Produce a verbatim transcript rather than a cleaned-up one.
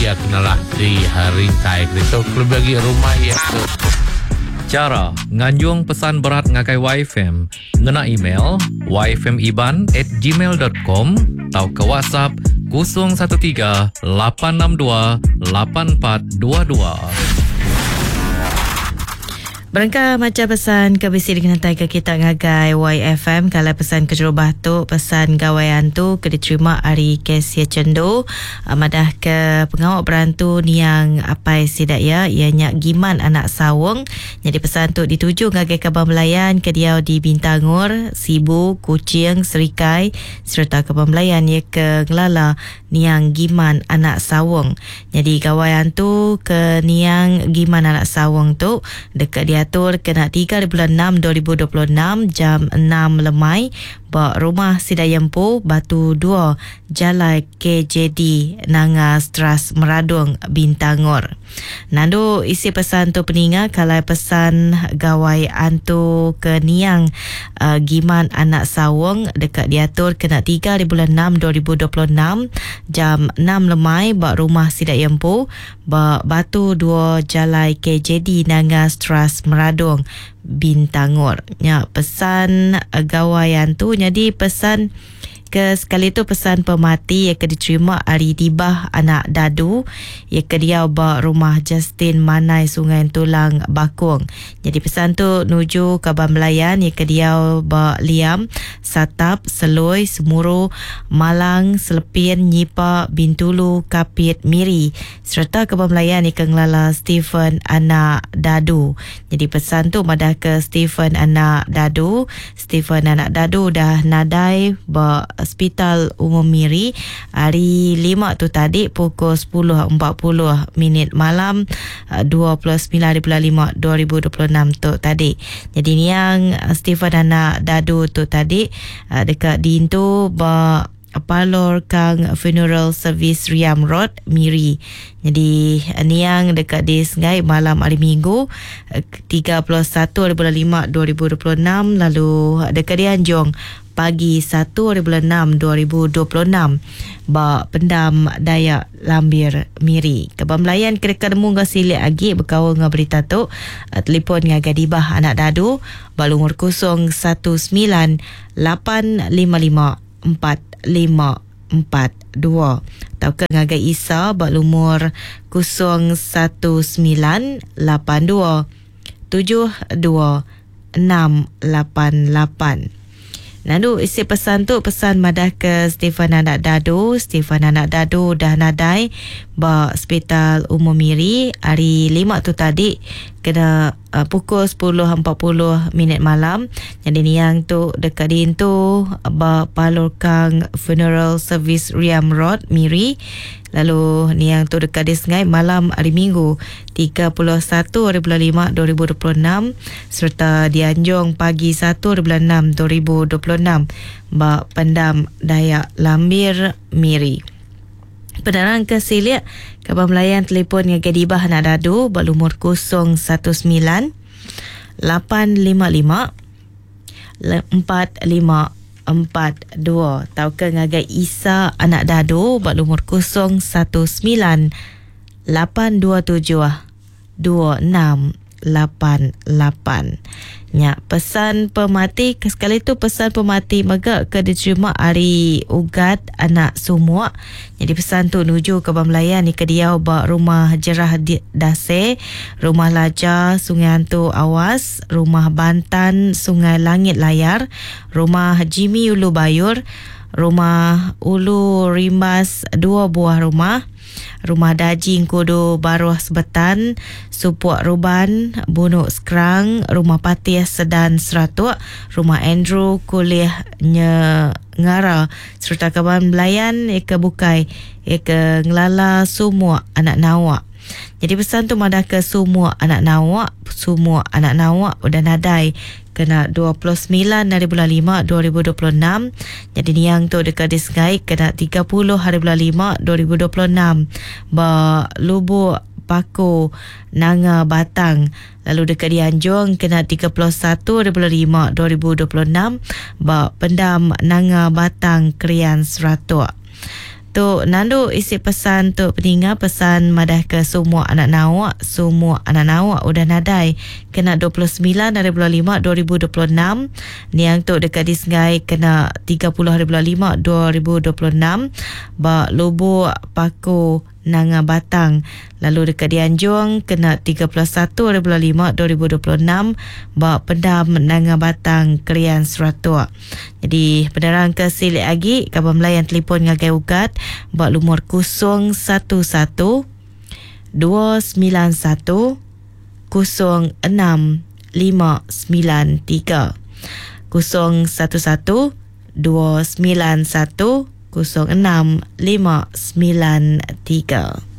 ia kenalah di hari kai itu klub bagi rumah ia tu. Cara nganjung pesan berat ngakai Y F M ngena email y f m iban at gmail dot com atau ke WhatsApp kosong satu tiga lapan enam dua lapan empat dua dua. Berangka macam pesan ke bisi dengan hantar ke kita ngagai Y F M. Kalau pesan ke Jerubah tu, pesan gawaian tu ke diterima hari Kesia Cendu. Madah ke pengawak berantu ni yang apa sidak ya, ianya Giman anak Sawung. Jadi pesan tu dituju ngagai Kabang Melayan ke dia di Bintangor, Sibu, Kuching, Serikai serta Kabang Melayan ya ke Ngelala niang Giman anak Sawung. Jadi gawaian tu ke niang Giman anak Sawung tu dekat dia diatur kena tiga bulan enam dua ribu dua puluh enam jam enam lemai ba rumah Sidayempu Batu dua Jalai K J D Nanga Stras Meradung Bintangor. Nando isi pesan tu peninga kalau pesan gawai antu ke niang uh, Giman anak Sawung dekat diatur kena tiga bulan enam dua ribu dua puluh enam jam enam lemai ba rumah Sidayempu ba Batu dua Jalai K J D Nanga Stras Meradung Bintangor. Ya, pesan uh, gawaian tu jadi pesan ke sekali tu pesan pemati yang ke diterima hari Dibah anak Dadu yang ke dia ba rumah Justin Manai Sungai Tulang Bakung. Jadi pesan tu nuju Kabang Melayan yang ke dia ba Liam Satap Seloi Semuru Malang Selepin Nyipa Bintulu Kapit Miri serta Kabang Melayan yang ke Ngelala Stephen anak Dadu. Jadi pesan tu madah ke Stephen anak Dadu. Stephen anak Dadu dah nadai ba Hospital Umum Miri hari lima tu tadi pukul sepuluh empat puluh minit malam dua puluh sembilan bulan lima dua ribu dua puluh enam tu tadi. Jadi ni yang Stephen anak Dadu tu tadi dekat dintu ba Palor Kang Funeral Service Riam Road Miri. Jadi ni yang dekat di Sengai malam hari Minggu tiga puluh satu bulan lima dua ribu dua puluh enam, lalu dekat di Anjong pagi satu bulan enam dua ribu dua puluh enam ba Pendam Dayak Lambir Miri. Kabang Melayan kereka demu ngah silik lagi berkawan ngah berita tu telefon ngah Gadibah anak Dadu balumur kosong satu sembilan lapan lima lima empat lima empat dua atau ke ngagai Isa balumur kosong satu sembilan lapan dua tujuh dua enam lapan lapan. Lalu isi pesan tu pesan madah ke Stephen anak Dadu. Stephen anak Dadu dah nadai ba Hospital Umum Miri hari lima tu tadi kena uh, pukul sepuluh empat puluh minit malam. Jadi ni yang tu dekat di tu ba Palor Kang Funeral Service Riam Road Miri. Lalu ni yang tu dekat di Sengai malam hari Minggu tiga puluh satu bulan lima dua ribu dua puluh enam serta di Anjong pagi satu bulan enam dua ribu dua puluh enam ba Pendam Dayak Lambir Miri. Penerang ke Silia Kabang Melayan telefon dengan Gadibah anak Dadu berumur kosong satu sembilan lapan lima lima empat lima empat dua atau ke ngagai Isa anak Dadu berumur kosong satu sembilan lapan dua tujuh dua enam lapan lapan. Ya, pesan pemati sekali tu pesan pemati mega ke diterima hari Ugat anak Sumua. Jadi pesan tu nuju ke Kabang Melayan ni ke dia ba rumah Jerah Dase, rumah Laja Sungai Hantu Awas, rumah Bantan Sungai Langit Layar, rumah Jimmy Ulu Bayur, rumah Ulu Rimbas dua buah rumah, rumah Dajing Kudu Baruah Sebetan, Supuak Ruban, Bunuk Skrang, rumah Patih Sedan Seratuk, rumah Andrew Kuliah Nye Ngara serta Kabang Melayan Eka Bukai Eka Ngelala semua anak Nawak. Jadi pesan tu madah ke semua anak Nawak, semua anak Nawak udah nadai kena dua puluh sembilan hari bulan lima dua ribu dua puluh enam. Jadi ni yang tu dekat di Sengai kena tiga puluh hari bulan lima dua ribu dua puluh enam ba Lubuk Paku Nanga Batang. Lalu dekat di Anjong kena tiga puluh satu hari bulan lima dua ribu dua puluh enam ba Pendam Nanga Batang Krian Seratuk. Tok Nando isi pesan Tok peninggal, pesan madah ke semua anak nawak, semua anak nawak udah nadai kena dua puluh sembilan hari bulan lima dua ribu dua puluh enam. Niang Tok dekat Disngai kena tiga puluh hari bulan lima dua ribu dua puluh enam. Ba Lubuk Paku Nanga Batang. Lalu dekat Dianjung kena tiga puluh satu hari bulan lima dua ribu dua puluh enam. Ba Pendam Nanga Batang Krian Seratua. Jadi penerang ke silik lagi kabar melayan telefon ngagai ugat ba lumur kosong satu satu dua sembilan satu kosong enam lima sembilan tiga kosong satu satu dua sembilan satu kosong enam lima sembilan tiga.